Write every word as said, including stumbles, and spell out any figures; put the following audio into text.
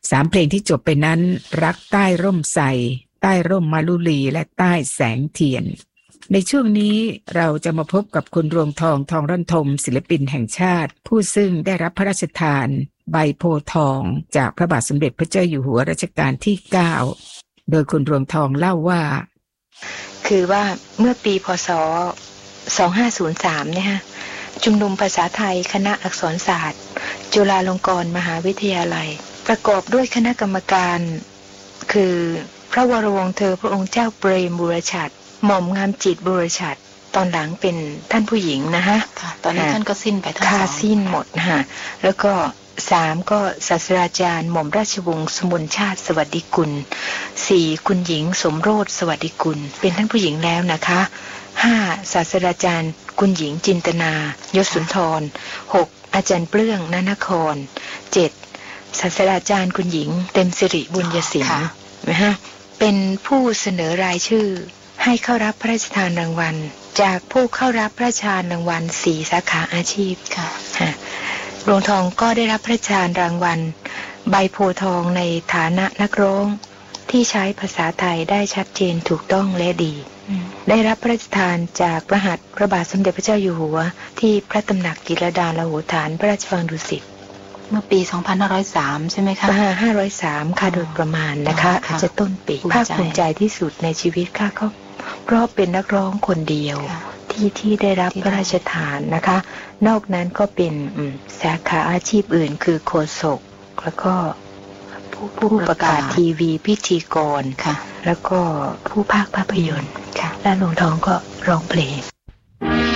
สามเพลงที่จบไปนั้นรักใต้ร่มไทรใต้ร่มมาลุลีและใต้แสงเทียนในช่วงนี้เราจะมาพบกับคุณรวงทองทองร่อนทมศิลปินแห่งชาติผู้ซึ่งได้รับพระราชทานใบโพธิ์ทองจากพระบาทสมเด็จพระเจ้าอยู่หัวรัชกาลที่เก้าโดยคุณรวงทองเล่าว่าคือว่าเมื่อปีพ.ศ. สองพันห้าร้อยสามเนี่ยฮะชุมนุมภาษาไทยคณะอักษรศาสตร์จุฬาลงกรณ์มหาวิทยาลัยประกอบด้วยคณะกรรมการคือพระวรวงศ์เธอพระองค์เจ้าเปรมบุรชัดหม่อมงามจิตบุรชัดตอนหลังเป็นท่านผู้หญิงนะฮะตอนนี้ท่านก็สิ้นไปทั้งสองค่าสิ้นหมดนะฮะแล้วก็สามก็ศาสตราจารย์หม่อมราชวงศ์สมนชาติสวัสดิกุลสี่คุณหญิงสมโรสสวัสดิกุลเป็นท่านผู้หญิงแล้วนะคะห้าศาสตราจารย์คุณหญิงจินตนายศสุนทรหกอาจารย์เปลื้องนานครเจ็ดศาสตราจารย์คุณหญิงเต็มสิริบุญยศิลป์นะฮะเป็นผู้เสนอรายชื่อให้เข้ารับพระราชทานรางวัลจากผู้เข้ารับพระราชทานรางวัลสี่สาขาอาชีพค่ะรวงทองก็ได้รับพระราชทานรางวัลใบโพธิ์ทองในฐานะนักร้องที่ใช้ภาษาไทยได้ชัดเจนถูกต้องและดีได้รับพระราชทานจากพระหัตถ์พระบาทสมเด็จพระเจ้าอยู่หัวที่พระตำหนักกิรดาลโหฐานพระราชวังดุสิตเมื่อปีสองพันห้าร้อยสามใช่ไหมคะห้าร้อยสามค่ะโดยประมาณนะคะอาจจะต้นปีภาคภูมิใจที่สุดในชีวิตค่ะก็เพราะเป็นนักร้องคนเดียวที่ที่ได้รับพระราชทานนะคะนอกนั้นก็เป็นสาขาอาชีพอื่นคือโฆษกแล้วก็ผู้ผู้ประกาศทีวีพิธีกรแล้วก็ผู้พากย์ภาพยนตร์และหลวงทองก็ร้องเพลง